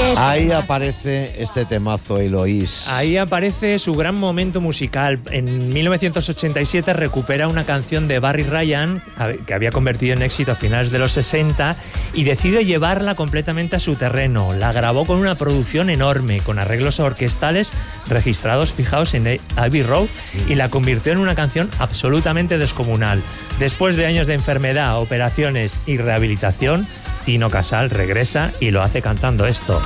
Ahí aparece este temazo, Eloís. Ahí aparece su gran momento musical. En 1987 recupera una canción de Barry Ryan, que había convertido en éxito a finales de los 60, y decide llevarla completamente a su terreno. La grabó con una producción enorme, con arreglos orquestales registrados, fijaos, en Abbey Road, y la convirtió en una canción absolutamente descomunal. Después de años de enfermedad, operaciones y rehabilitación, Tino Casal regresa y lo hace cantando esto.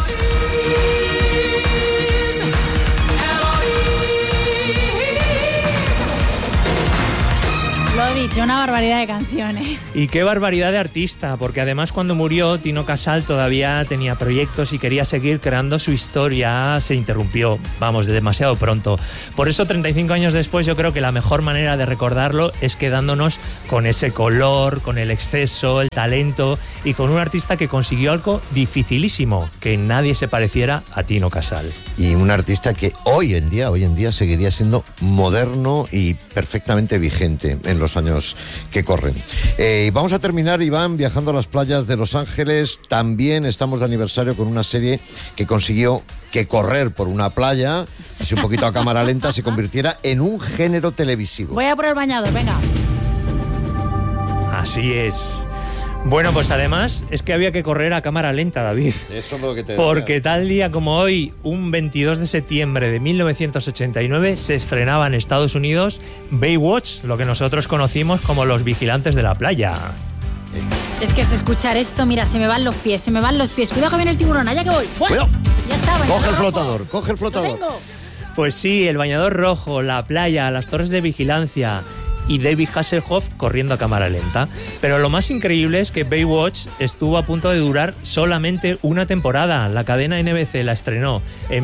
Lo he dicho, una barbaridad de canciones. Y qué barbaridad de artista, porque además cuando murió Tino Casal todavía tenía proyectos y quería seguir creando su historia. Se interrumpió, vamos, de demasiado pronto. Por eso 35 años después yo creo que la mejor manera de recordarlo es quedándonos con ese color, con el exceso, el talento y con un artista que consiguió algo dificilísimo, que nadie se pareciera a Tino Casal. Y un artista que hoy en día seguiría siendo moderno y perfectamente vigente en los años que corren. Y vamos a terminar, Iván, viajando a las playas de Los Ángeles. También estamos de aniversario con una serie que consiguió que correr por una playa, así un poquito a cámara lenta, se convirtiera en un género televisivo. Voy a por el bañador, venga. Así es. Bueno, pues además es que había que correr a cámara lenta, David. Eso es lo que te decía. Porque tal día como hoy, un 22 de septiembre de 1989, se estrenaba en Estados Unidos Baywatch, lo que nosotros conocimos como Los Vigilantes de la Playa. Es que es escuchar esto, mira, se me van los pies. Cuidado que viene el tiburón, allá que voy. Cuidado. Ya está, Coge el rojo. flotador. Pues sí, el bañador rojo, la playa, las torres de vigilancia y David Hasselhoff corriendo a cámara lenta. Pero lo más increíble es que Baywatch estuvo a punto de durar solamente una temporada. La cadena NBC la estrenó en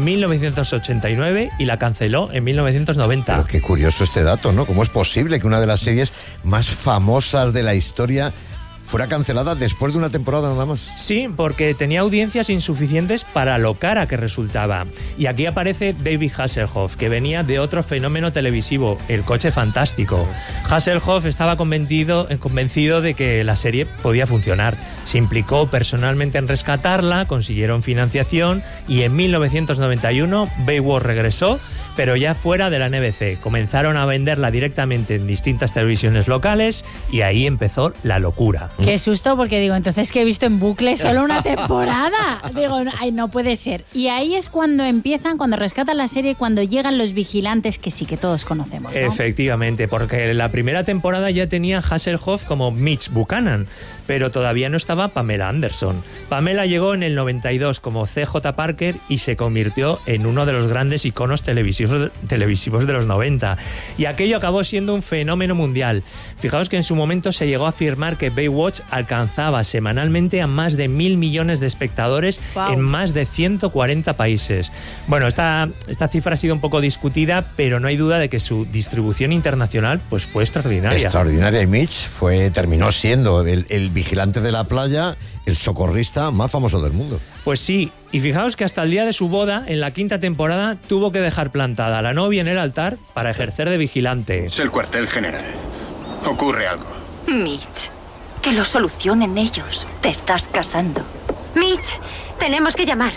1989 y la canceló en 1990. Pero qué curioso este dato, ¿no? ¿Cómo es posible que una de las series más famosas de la historia fuera cancelada después de una temporada nada más? Sí, porque tenía audiencias insuficientes para lo cara que resultaba. Y aquí aparece David Hasselhoff, que venía de otro fenómeno televisivo, El Coche Fantástico. Hasselhoff estaba convencido de que la serie podía funcionar. Se implicó personalmente en rescatarla, consiguieron financiación y en 1991 Baywatch regresó, pero ya fuera de la NBC. Comenzaron a venderla directamente en distintas televisiones locales y ahí empezó la locura. Qué susto, porque digo, entonces que he visto en bucle solo una temporada. Digo, ay, no puede ser. Y ahí es cuando rescatan la serie, cuando llegan los vigilantes que sí que todos conocemos, ¿no? Efectivamente, porque la primera temporada ya tenía Hasselhoff como Mitch Buchanan, pero todavía no estaba Pamela Anderson. Pamela llegó en el 92 como CJ Parker y se convirtió en uno de los grandes iconos televisivos de los 90. Y aquello acabó siendo un fenómeno mundial. Fijaos que en su momento se llegó a afirmar que Baywatch alcanzaba semanalmente a más de 1.000 millones de espectadores en más de 140 países. Bueno, esta cifra ha sido un poco discutida, pero no hay duda de que su distribución internacional pues fue extraordinaria. Extraordinaria, y Mitch terminó siendo el vigilante de la playa, el socorrista más famoso del mundo. Pues sí, y fijaos que hasta el día de su boda, en la 5ª temporada, tuvo que dejar plantada a la novia en el altar para ejercer de vigilante. Es el cuartel general. Ocurre algo. Mitch, que lo solucionen ellos. Te estás casando. Mitch, tenemos que llamar.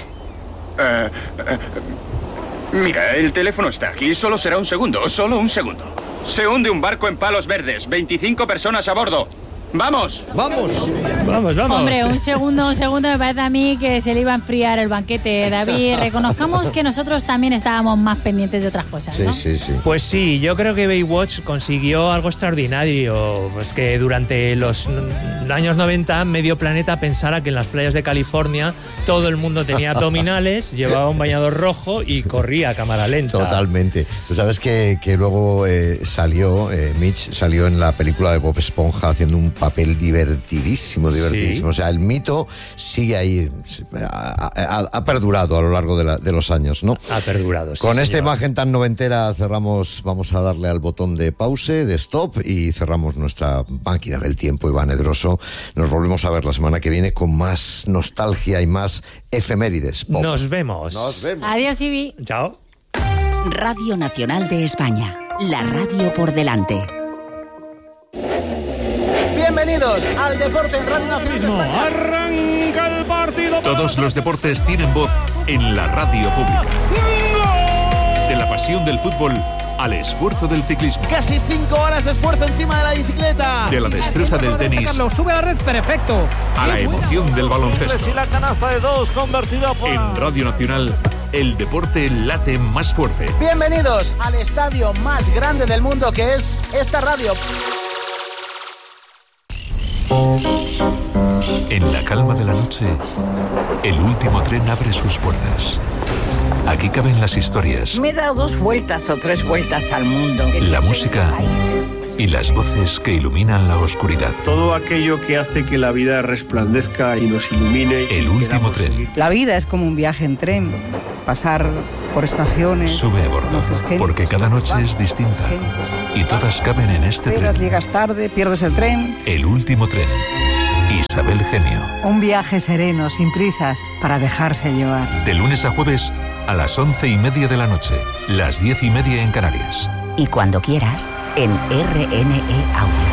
Mira, el teléfono está aquí. Solo será un segundo. Se hunde un barco en Palos Verdes. 25 personas a bordo. ¡Vamos! ¡Vamos! ¡Vamos! Hombre, un segundo me parece a mí que se le iba a enfriar el banquete, David. Reconozcamos que nosotros también estábamos más pendientes de otras cosas, ¿no? Sí. Pues sí, yo creo que Baywatch consiguió algo extraordinario. Pues que durante los años 90 medio planeta pensara que en las playas de California todo el mundo tenía abdominales, llevaba un bañador rojo y corría a cámara lenta. Totalmente. Tú sabes que luego Mitch salió en la película de Bob Esponja haciendo un papel divertidísimo. ¿Sí? O sea, el mito sigue ahí, ha perdurado a lo largo de los años, ¿no? Ha perdurado, sí. Con esta imagen tan noventera cerramos, vamos a darle al botón de pause, de stop, y cerramos nuestra máquina del tiempo, Iván Edroso. Nos volvemos a ver la semana que viene con más nostalgia y más efemérides pop. Nos vemos. Adiós, Ibi. Chao. Radio Nacional de España. La radio por delante. Bienvenidos al Deporte en Radio Nacional de España. ¡Arranca! Arranca el partido. Todos los deportes tienen voz en la radio pública. De la pasión del fútbol al esfuerzo del ciclismo. Casi 5 horas de esfuerzo encima de la bicicleta. De la destreza del tenis. Carlos, sube a la red, perfecto. A la emoción del baloncesto. Y la canasta de 2 convertida por... En Radio Nacional, el deporte late más fuerte. Bienvenidos al estadio más grande del mundo, que es esta radio. En la calma de la noche, el último tren abre sus puertas. Aquí caben las historias. Me he dado 2 vueltas o 3 vueltas al mundo. La música y las voces que iluminan la oscuridad. Todo aquello que hace que la vida resplandezca y nos ilumine. El último tren. La vida es como un viaje en tren. Pasar por estaciones. Sube a bordo, porque cada noche es distinta. Y todas caben en este tren. Llegas tarde, pierdes el tren. El último tren. Isabel Gemio. Un viaje sereno, sin prisas, para dejarse llevar. De lunes a jueves a las 11:30 de la noche, las 10:30 en Canarias. Y cuando quieras, en RNE Audio.